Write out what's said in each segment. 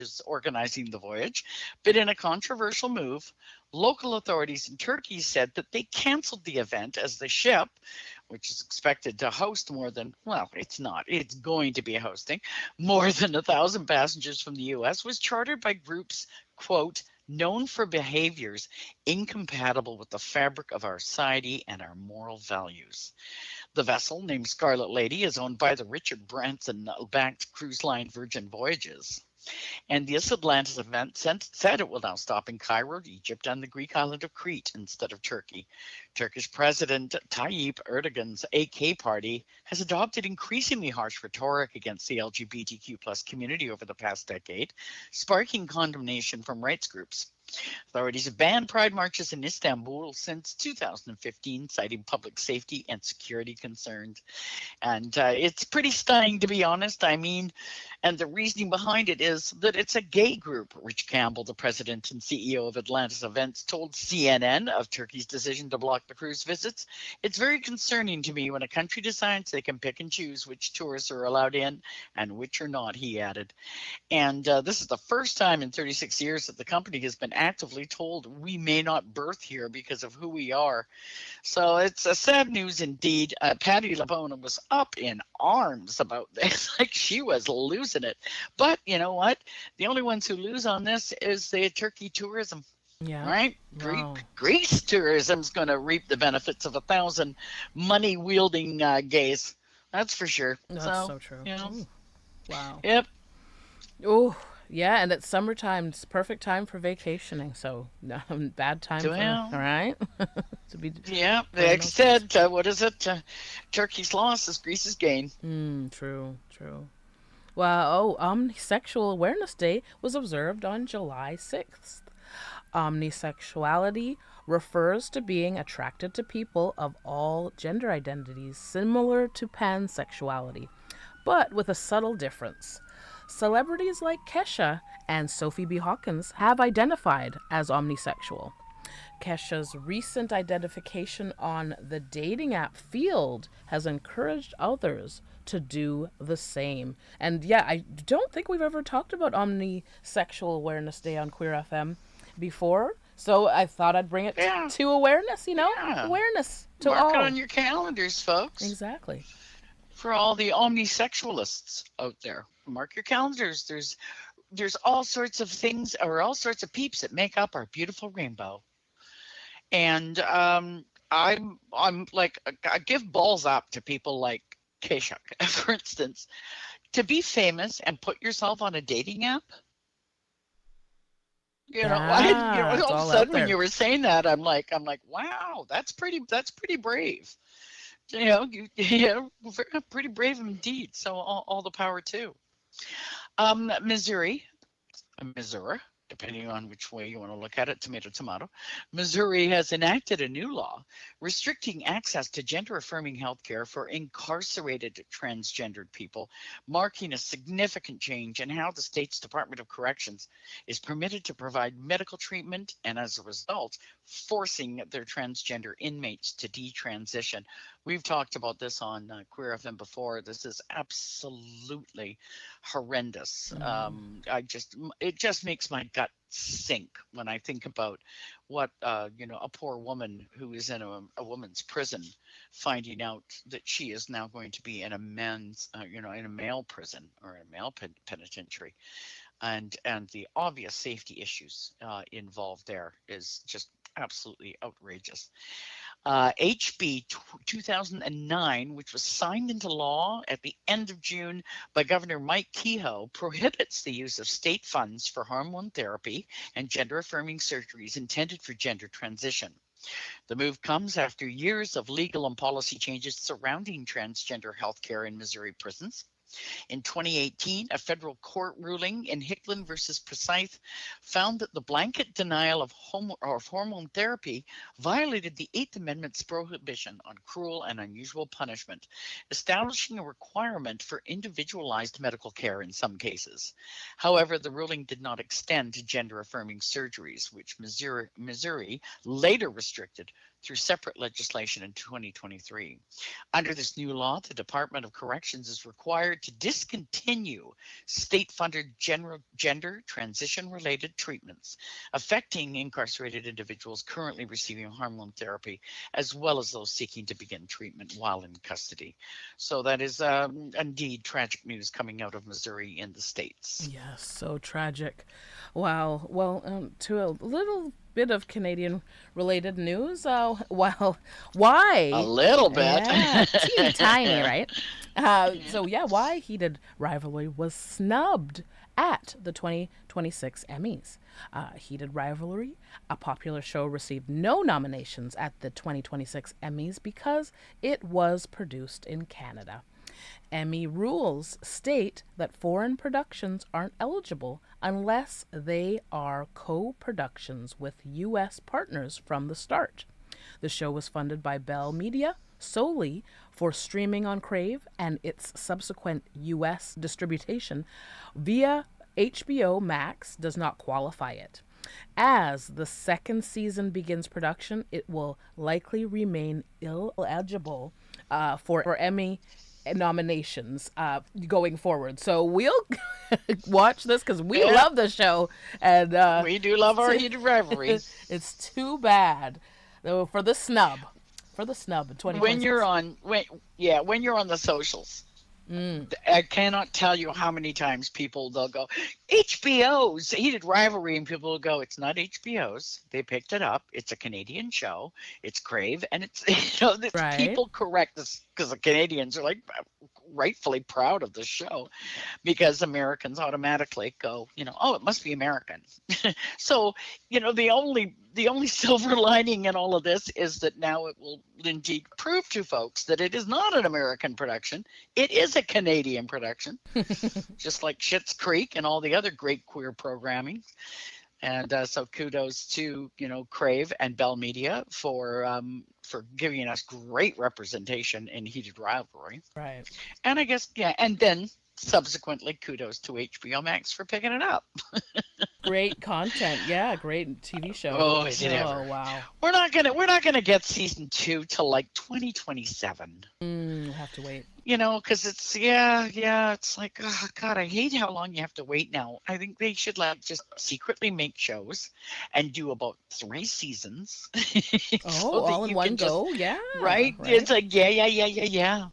is organizing the voyage. But in a controversial move, local authorities in Turkey said that they canceled the event as the ship, which is expected to host more than, well, it's not, it's going to be hosting more than 1,000 passengers from the US, was chartered by groups, quote, known for behaviors incompatible with the fabric of our society and our moral values. The vessel, named Scarlet Lady, is owned by the Richard Branson-backed cruise line Virgin Voyages. And this Atlantis event said it will now stop in Cairo, Egypt, and the Greek island of Crete instead of Turkey. Turkish President Tayyip Erdogan's AK party has adopted increasingly harsh rhetoric against the LGBTQ plus community over the past decade, sparking condemnation from rights groups. Authorities have banned pride marches in Istanbul since 2015, citing public safety and security concerns. And it's pretty stunning, to be honest. I mean, and the reasoning behind it is that it's a gay group. Rich Campbell, the president and CEO of Atlantis Events, told CNN of Turkey's decision to block the cruise visits. It's very concerning to me when a country decides they can pick and choose which tourists are allowed in and which are not, he added. And this is the first time in 36 years that the company has been actively told we may not berth here because of who we are. So it's a sad news indeed. Patty LaBona was up in arms about this, like she was losing it. But you know what? The only ones who lose on this is the Turkey tourism. Yeah. Right? Wow. Greece tourism's going to reap the benefits of 1,000 money-wielding gays. That's for sure. That's so true. You know, Ooh, wow. yep. Oh, yeah, and it's summertime. It's perfect time for vacationing. So, bad time for, Well, all right? To be yeah, playing they those things. said, what is it? Turkey's loss is Greece's gain. True, true. Well, Omnisexual Awareness Day was observed on July 6th. Omnisexuality refers to being attracted to people of all gender identities, similar to pansexuality, but with a subtle difference. Celebrities like Kesha and Sophie B. Hawkins have identified as omnisexual. Kesha's recent identification on the dating app Field has encouraged others to do the same. And yeah, I don't think we've ever talked about Omnisexual Awareness Day on Queer FM before. So I thought I'd bring it Yeah, to awareness, yeah. awareness to Mark it all. on your calendars, folks. Exactly. For all the omnisexualists out there, mark your calendars. There's all sorts of things or all sorts of peeps that make up our beautiful rainbow. And I'm like I give balls up to people like Keisha, for instance, to be famous and put yourself on a dating app. Yeah, it's All of a all out sudden when there. you were saying that, I'm like, wow, that's pretty brave. Yeah, pretty brave indeed. So all the power too. Missouri, depending on which way you want to look at it, tomato, tomato. Missouri has enacted a new law restricting access to gender affirming health care for incarcerated transgendered people, marking a significant change in how the state's Department of Corrections is permitted to provide medical treatment and, as a result, forcing their transgender inmates to detransition. We've talked about this on Queer FM before. This is absolutely horrendous. It just makes my gut sink when I think about what a poor woman who is in a woman's prison finding out that she is now going to be in a men's in a male prison or a male penitentiary, and the obvious safety issues involved there is just absolutely outrageous. HB 2009, which was signed into law at the end of June by Governor Mike Kehoe, prohibits the use of state funds for hormone therapy and gender affirming surgeries intended for gender transition. The move comes after years of legal and policy changes surrounding transgender health care in Missouri prisons. In 2018, a federal court ruling in Hicklin versus Forsyth found that the blanket denial of hormone therapy violated the Eighth Amendment's prohibition on cruel and unusual punishment, establishing a requirement for individualized medical care in some cases. However, the ruling did not extend to gender-affirming surgeries, which Missouri later restricted through separate legislation in 2023. Under this new law, the Department of Corrections is required to discontinue state-funded gender transition-related treatments affecting incarcerated individuals currently receiving hormone therapy, as well as those seeking to begin treatment while in custody. So that is indeed tragic news coming out of Missouri in the States. Yes, so tragic. Wow. Well, to a little bit of Canadian related news. Well, A why? little bit. Yeah, teeny tiny, right? So, yeah, why Heated Rivalry was snubbed at the 2026 Emmys. Heated Rivalry, a popular show, received no nominations at the 2026 Emmys because it was produced in Canada. Emmy rules state that foreign productions aren't eligible unless they are co productions with U.S. partners from the start. The show was funded by Bell Media solely for streaming on Crave and its subsequent U.S. distribution via HBO Max does not qualify it. As the second season begins production, it will likely remain eligible for Emmy nominations going forward. So we'll watch this because we Yeah. love the show, and We do love our Heated Rivalry. it's too bad though for the snub in When 2026. you're on, when you're on the socials, I cannot tell you how many times they'll go HBO's Heated Rivalry, and people will go, it's not HBO's. They picked it up. It's a Canadian show. It's Crave, and it's Right. people correct this because the Canadians are like rightfully proud of the show because Americans automatically go, oh, it must be American. So, the only silver lining in all of this is that now it will indeed prove to folks that it is not an American production. It is a Canadian production, just like Schitt's Creek and all the other great queer programming. And so kudos to, Crave and Bell Media for giving us great representation in Heated Rivalry. Right. And I guess, and then subsequently kudos to HBO Max for picking it up. Great content. Yeah, great TV show. Oh, is it ever? Oh, wow. We're not gonna get season 2 till like 2027. We'll have to wait. Because it's it's like, oh God, I hate how long you have to wait now. I think they should just secretly make shows and do about 3 seasons. Oh, all in one go. Yeah. Right? It's like yeah.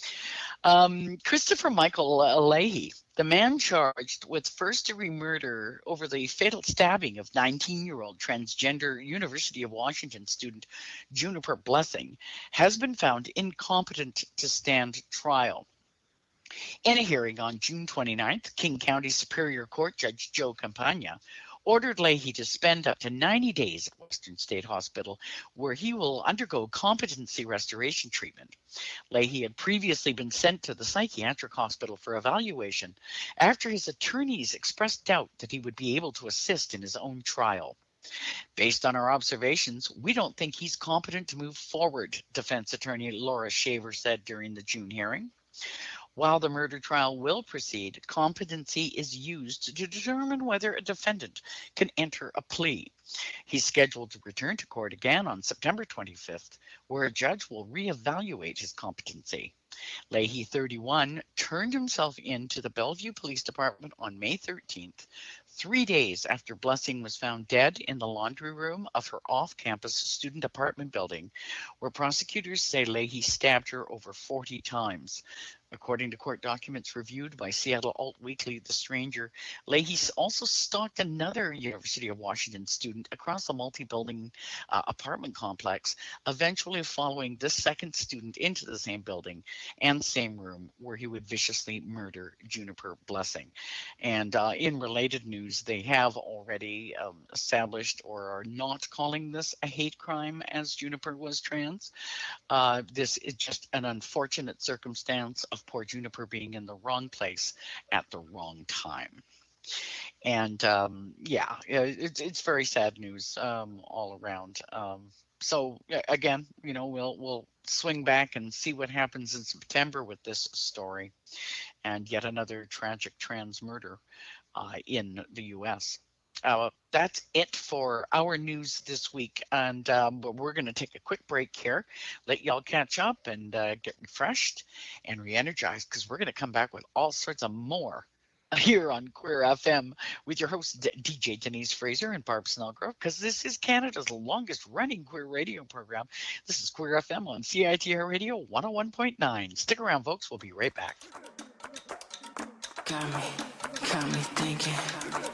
Christopher Michael Leahy, the man charged with first-degree murder over the fatal stabbing of 19-year-old transgender University of Washington student Juniper Blessing, has been found incompetent to stand trial. In a hearing on June 29th, King County Superior Court Judge Joe Campagna ordered Leahy to spend up to 90 days at Western State Hospital, where he will undergo competency restoration treatment. Leahy had previously been sent to the psychiatric hospital for evaluation after his attorneys expressed doubt that he would be able to assist in his own trial. Based on our observations, we don't think he's competent to move forward, defense attorney Laura Shaver said during the June hearing. While the murder trial will proceed, competency is used to determine whether a defendant can enter a plea. He's scheduled to return to court again on September 25th, where a judge will reevaluate his competency. Leahy, 31, turned himself in to the Bellevue Police Department on May 13th, 3 days after Blessing was found dead in the laundry room of her off-campus student apartment building, where prosecutors say Leahy stabbed her over 40 times. According to court documents reviewed by Seattle Alt Weekly, The Stranger, Leahy also stalked another University of Washington student across a multi-building apartment complex, eventually following this second student into the same building and same room where he would viciously murder Juniper Blessing. And in related news, they have already established or are not calling this a hate crime as Juniper was trans. This is just an unfortunate circumstance of poor Juniper being in the wrong place at the wrong time. And it's very sad news all around. So again, we'll swing back and see what happens in September with this story and yet another tragic trans murder in the U.S. That's it for our news this week. And but we're going to take a quick break here, let y'all catch up and get refreshed and re energized because we're going to come back with all sorts of more here on Queer FM with your host, DJ Denise Fraser and Barb Snellgrove, because this is Canada's longest running queer radio program. This is Queer FM on CITR Radio 101.9. Stick around, folks. We'll be right back. Got me thinking.